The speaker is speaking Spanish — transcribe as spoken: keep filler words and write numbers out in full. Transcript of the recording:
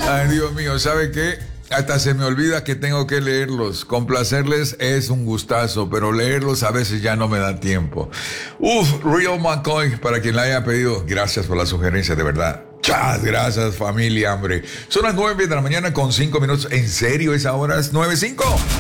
Ay, Dios mío, ¿sabe qué? Hasta se me olvida que tengo que leerlos. Complacerles es un gustazo, pero leerlos a veces ya no me da tiempo. Uf, Real McCoy, para quien la haya pedido, gracias por la sugerencia, de verdad. Muchas gracias, familia, hombre. Son las nueve de la mañana con cinco minutos. ¿En serio esa hora es nueve cinco?